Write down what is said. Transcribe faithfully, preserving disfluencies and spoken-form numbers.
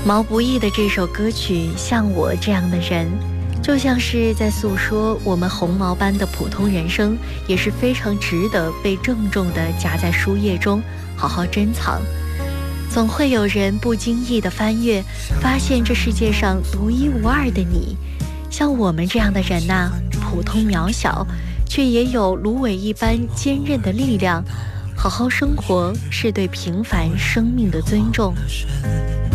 毛不易的这首歌曲《像我这样的人》，就像是在诉说我们红毛般的普通人生，也是非常值得被郑重地夹在书页中好好珍藏。总会有人不经意地翻阅，发现这世界上独一无二的你。像我们这样的人呐、啊，普通渺小，却也有芦苇一般坚韧的力量。好好生活是对平凡生命的尊重。